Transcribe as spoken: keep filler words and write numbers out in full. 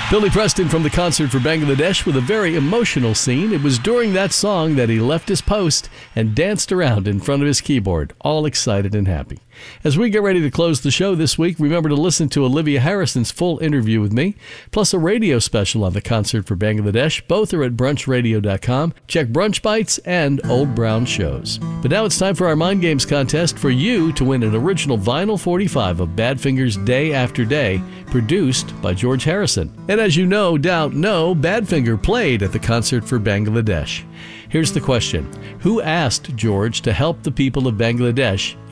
Billy Preston from the Concert for Bangladesh with a very emotional scene. It was during that song that he left his post and danced around in front of his keyboard, all excited and happy. As we get ready to close the show this week, remember to listen to Olivia Harrison's full interview with me, plus a radio special on the Concert for Bangladesh. Both are at brunch radio dot com. Check Brunch Bites and Old Brown Shows. But now it's time for our Mind Games contest for you to win an original vinyl forty-five of Badfinger's Day After Day, produced by George Harrison. And as you no doubt know, Badfinger played at the Concert for Bangladesh. Here's the question. Who asked George to help the people of Bangladesh